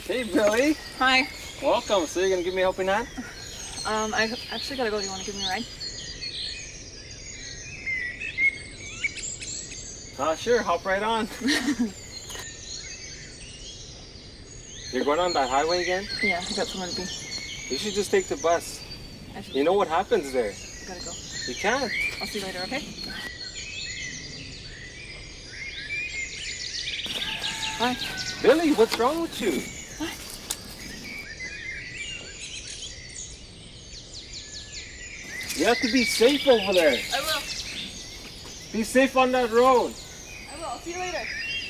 Hey, Billy. Hi. Welcome. So you're gonna give me a helping hand? I actually gotta go. Do you want to give me a ride? Sure. Hop right on. You're going on that highway again? Yeah, I got somewhere to be. You should just take the bus. I should. You know what happens there? I gotta go. You can't. I'll see you later, okay? Bye. Billy, what's wrong with you? What? You have to be safe over there. I will. Be safe on that road. I will. I'll see you later.